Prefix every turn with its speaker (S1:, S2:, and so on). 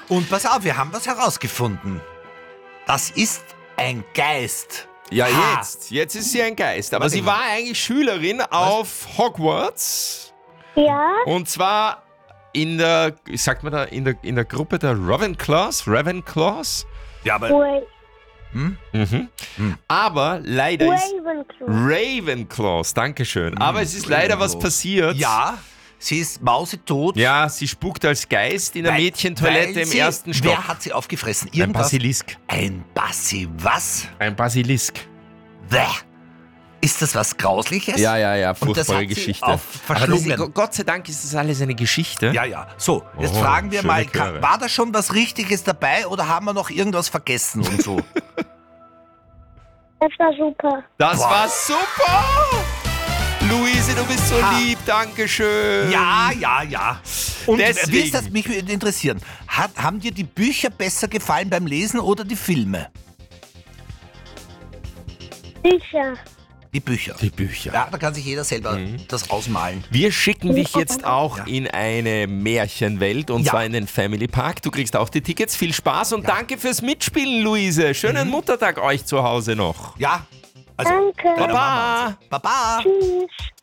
S1: Und pass auf, wir haben was herausgefunden. Das ist ein Geist.
S2: Ja,
S1: Ha.
S2: jetzt ist sie ein Geist. Aber
S1: Warte
S2: sie
S1: mal.
S2: war eigentlich Schülerin auf Hogwarts.
S3: Ja,
S2: Und zwar in der, wie sagt man da, in der Gruppe der Ravenclaws.
S1: Ja, aber
S2: Aber leider ist
S3: Ravenclaw.
S2: Ravenclaws, dankeschön. Aber es ist leider was passiert.
S1: ja, sie ist mausetot.
S2: Ja, sie spukt als Geist in der
S1: weil-
S2: Mädchentoilette
S1: weil
S2: im
S1: sie-
S2: ersten Stock.
S1: Wer hat sie aufgefressen?
S2: Ein
S1: Irgendwas?
S2: Basilisk.
S1: Ein was?
S2: Ein Basilisk.
S1: Bäh. Ist das was Grausliches?
S2: Ja,
S1: Und das
S2: furchtbare
S1: hat sie
S2: Geschichte.
S1: auf
S2: Aber das,
S1: verschlungen.
S2: Gott sei Dank ist das alles eine Geschichte.
S1: Ja, ja. So, jetzt
S2: Oh,
S1: fragen wir
S2: schöne
S1: mal,
S2: Chöre.
S1: war da schon was Richtiges dabei oder haben wir noch irgendwas vergessen und so?
S3: Das war super.
S2: Das
S1: Boah.
S2: war super! Luise, du bist so lieb, dankeschön.
S1: Ja, ja, ja. Und
S2: Deswegen.
S1: wie ist das, mich würde interessieren, haben dir die Bücher besser gefallen beim Lesen oder die Filme?
S3: Sicher.
S1: Die Bücher.
S2: Die Bücher.
S1: Ja, da kann sich jeder selber das ausmalen.
S2: Wir schicken dich jetzt auch in eine Märchenwelt und
S1: Ja.
S2: zwar in den Family Park. Du kriegst auch die Tickets. Viel Spaß und danke fürs Mitspielen, Luise. Schönen Muttertag euch zu Hause noch.
S1: Ja, also,
S3: Danke.
S1: deine
S2: Baba.
S1: Mama. Baba.
S3: Tschüss.